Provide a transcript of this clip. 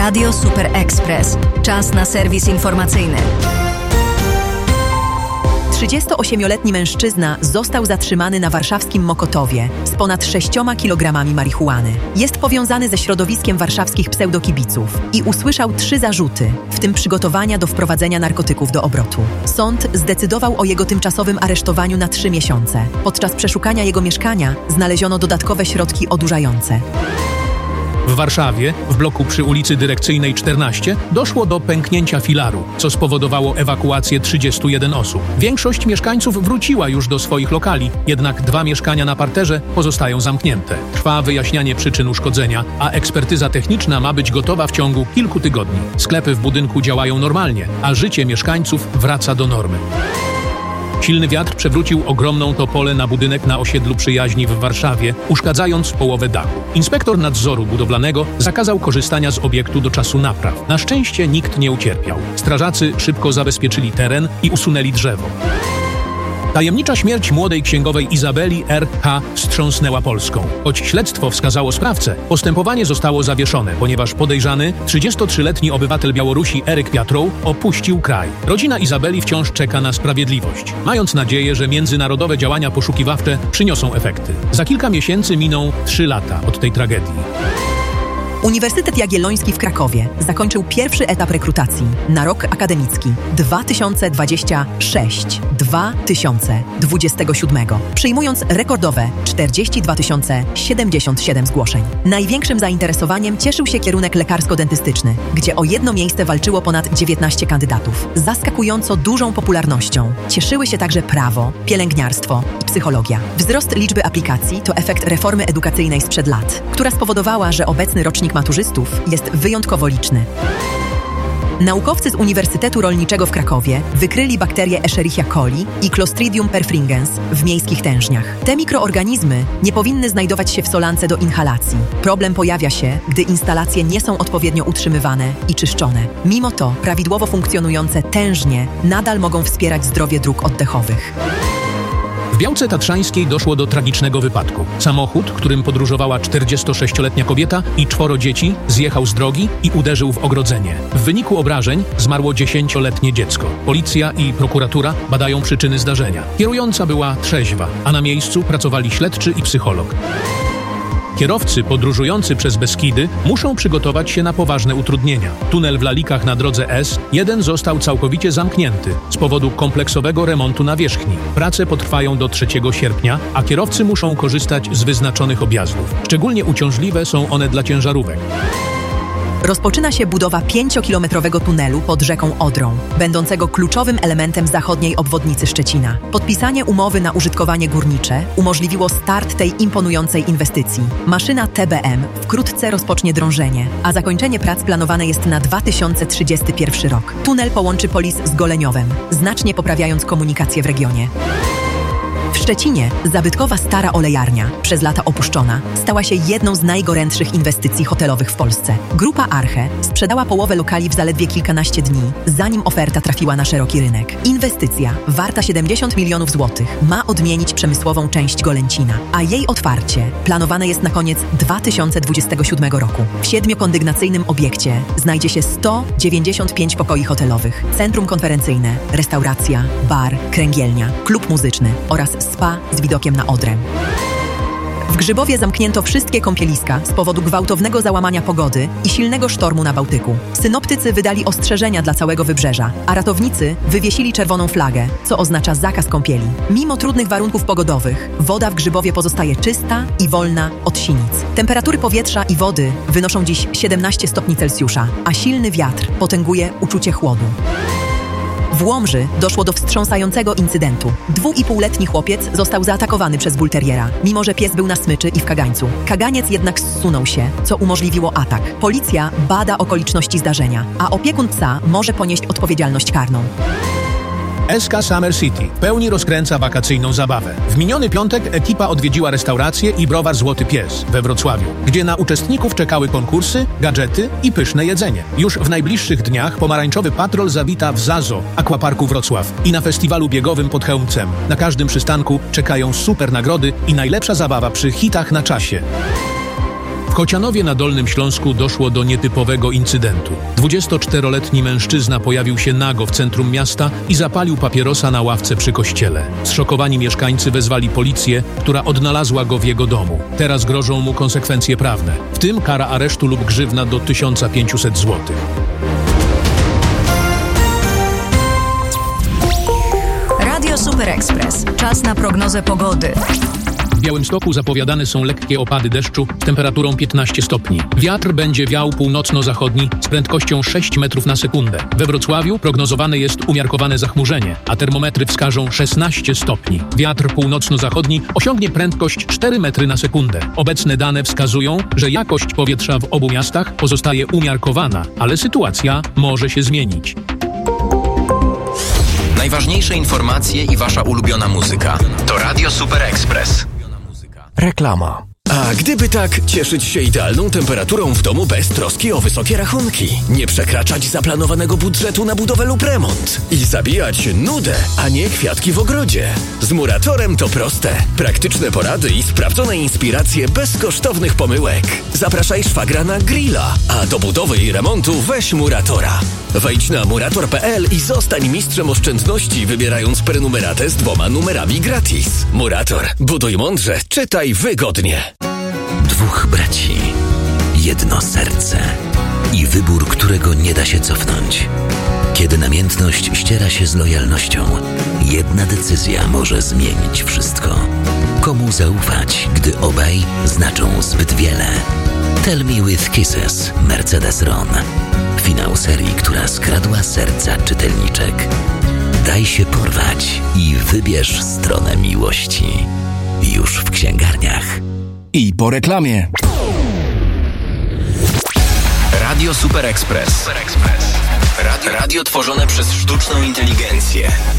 Radio Super Express. Czas na serwis informacyjny. 38-letni mężczyzna został zatrzymany na warszawskim Mokotowie z ponad 6 kilogramami marihuany. Jest powiązany ze środowiskiem warszawskich pseudokibiców i usłyszał 3 zarzuty, w tym przygotowania do wprowadzenia narkotyków do obrotu. Sąd zdecydował o jego tymczasowym aresztowaniu na 3 miesiące. Podczas przeszukania jego mieszkania znaleziono dodatkowe środki odurzające. W Warszawie, w bloku przy ulicy Dyrekcyjnej 14, doszło do pęknięcia filaru, co spowodowało ewakuację 31 osób. Większość mieszkańców wróciła już do swoich lokali, jednak 2 mieszkania na parterze pozostają zamknięte. Trwa wyjaśnianie przyczyn uszkodzenia, a ekspertyza techniczna ma być gotowa w ciągu kilku tygodni. Sklepy w budynku działają normalnie, a życie mieszkańców wraca do normy. Silny wiatr przewrócił ogromną topolę na budynek na osiedlu Przyjaźni w Warszawie, uszkadzając połowę dachu. Inspektor nadzoru budowlanego zakazał korzystania z obiektu do czasu napraw. Na szczęście nikt nie ucierpiał. Strażacy szybko zabezpieczyli teren i usunęli drzewo. Tajemnicza śmierć młodej księgowej Izabeli R.H. wstrząsnęła Polską. Choć śledztwo wskazało sprawcę, postępowanie zostało zawieszone, ponieważ podejrzany, 33-letni obywatel Białorusi Eryk Piatrow opuścił kraj. Rodzina Izabeli wciąż czeka na sprawiedliwość, mając nadzieję, że międzynarodowe działania poszukiwawcze przyniosą efekty. Za kilka miesięcy miną 3 lata od tej tragedii. Uniwersytet Jagielloński w Krakowie zakończył pierwszy etap rekrutacji na rok akademicki 2026-2027, przyjmując rekordowe 42 077 zgłoszeń. Największym zainteresowaniem cieszył się kierunek lekarsko-dentystyczny, gdzie o jedno miejsce walczyło ponad 19 kandydatów. Zaskakująco dużą popularnością cieszyły się także prawo, pielęgniarstwo i psychologia. Wzrost liczby aplikacji to efekt reformy edukacyjnej sprzed lat, która spowodowała, że obecny rocznik maturzystów jest wyjątkowo liczny. Naukowcy z Uniwersytetu Rolniczego w Krakowie wykryli bakterie Escherichia coli i Clostridium perfringens w miejskich tężniach. Te mikroorganizmy nie powinny znajdować się w solance do inhalacji. Problem pojawia się, gdy instalacje nie są odpowiednio utrzymywane i czyszczone. Mimo to prawidłowo funkcjonujące tężnie nadal mogą wspierać zdrowie dróg oddechowych. W Białce Tatrzańskiej doszło do tragicznego wypadku. Samochód, którym podróżowała 46-letnia kobieta i 4 dzieci, zjechał z drogi i uderzył w ogrodzenie. W wyniku obrażeń zmarło 10-letnie dziecko. Policja i prokuratura badają przyczyny zdarzenia. Kierująca była trzeźwa, a na miejscu pracowali śledczy i psycholog. Kierowcy podróżujący przez Beskidy muszą przygotować się na poważne utrudnienia. Tunel w Lalikach na drodze S1 został całkowicie zamknięty z powodu kompleksowego remontu nawierzchni. Prace potrwają do 3 sierpnia, a kierowcy muszą korzystać z wyznaczonych objazdów. Szczególnie uciążliwe są one dla ciężarówek. Rozpoczyna się budowa 5-kilometrowego tunelu pod rzeką Odrą, będącego kluczowym elementem zachodniej obwodnicy Szczecina. Podpisanie umowy na użytkowanie górnicze umożliwiło start tej imponującej inwestycji. Maszyna TBM wkrótce rozpocznie drążenie, a zakończenie prac planowane jest na 2031 rok. Tunel połączy Polis z Goleniowem, znacznie poprawiając komunikację w regionie. W Szczecinie zabytkowa stara olejarnia, przez lata opuszczona, stała się jedną z najgorętszych inwestycji hotelowych w Polsce. Grupa Arche sprzedała połowę lokali w zaledwie kilkanaście dni, zanim oferta trafiła na szeroki rynek. Inwestycja, warta 70 milionów złotych, ma odmienić przemysłową część Golęcina, a jej otwarcie planowane jest na koniec 2027 roku. W 7-kondygnacyjnym obiekcie znajdzie się 195 pokoi hotelowych, centrum konferencyjne, restauracja, bar, kręgielnia, klub muzyczny oraz spa z widokiem na Odrę. W Grzybowie zamknięto wszystkie kąpieliska z powodu gwałtownego załamania pogody i silnego sztormu na Bałtyku. Synoptycy wydali ostrzeżenia dla całego wybrzeża, a ratownicy wywiesili czerwoną flagę, co oznacza zakaz kąpieli. Mimo trudnych warunków pogodowych, woda w Grzybowie pozostaje czysta i wolna od sinic. Temperatury powietrza i wody wynoszą dziś 17 stopni Celsjusza, a silny wiatr potęguje uczucie chłodu. W Łomży doszło do wstrząsającego incydentu. 2,5-letni chłopiec został zaatakowany przez bulteriera, mimo że pies był na smyczy i w kagańcu. Kaganiec jednak zsunął się, co umożliwiło atak. Policja bada okoliczności zdarzenia, a opiekun psa może ponieść odpowiedzialność karną. SK Summer City w pełni rozkręca wakacyjną zabawę. W miniony piątek ekipa odwiedziła restaurację i browar Złoty Pies we Wrocławiu, gdzie na uczestników czekały konkursy, gadżety i pyszne jedzenie. Już w najbliższych dniach pomarańczowy patrol zawita w Zazo, Aquaparku Wrocław i na festiwalu biegowym pod Chełmcem. Na każdym przystanku czekają super nagrody i najlepsza zabawa przy hitach na czasie. W Chocianowie na Dolnym Śląsku doszło do nietypowego incydentu. 24-letni mężczyzna pojawił się nago w centrum miasta i zapalił papierosa na ławce przy kościele. Zszokowani mieszkańcy wezwali policję, która odnalazła go w jego domu. Teraz grożą mu konsekwencje prawne, w tym kara aresztu lub grzywna do 1500 zł. Radio Super Express. Czas na prognozę pogody. W Białymstoku zapowiadane są lekkie opady deszczu z temperaturą 15 stopni. Wiatr będzie wiał północno-zachodni z prędkością 6 metrów na sekundę. We Wrocławiu prognozowane jest umiarkowane zachmurzenie, a termometry wskażą 16 stopni. Wiatr północno-zachodni osiągnie prędkość 4 metry na sekundę. Obecne dane wskazują, że jakość powietrza w obu miastach pozostaje umiarkowana, ale sytuacja może się zmienić. Najważniejsze informacje i wasza ulubiona muzyka to Radio Super Express. Reklama. A gdyby tak cieszyć się idealną temperaturą w domu bez troski o wysokie rachunki, nie przekraczać zaplanowanego budżetu na budowę lub remont i zabijać nudę, a nie kwiatki w ogrodzie. Z Muratorem to proste. Praktyczne porady i sprawdzone inspiracje bez kosztownych pomyłek. Zapraszaj szwagra na grilla, a do budowy i remontu weź Muratora. Wejdź na murator.pl i zostań mistrzem oszczędności, wybierając prenumeratę z 2 numerami gratis. Murator. Buduj mądrze, czytaj wygodnie. Dwóch braci, jedno serce i wybór, którego nie da się cofnąć. Kiedy namiętność ściera się z lojalnością, jedna decyzja może zmienić wszystko. Komu zaufać, gdy obaj znaczą zbyt wiele? Tell Me With Kisses, Mercedes Ron. Finał serii, która skradła serca czytelniczek. Daj się porwać i wybierz stronę miłości. Już w księgarniach. I po reklamie. Radio Super Express. Radio tworzone przez sztuczną inteligencję.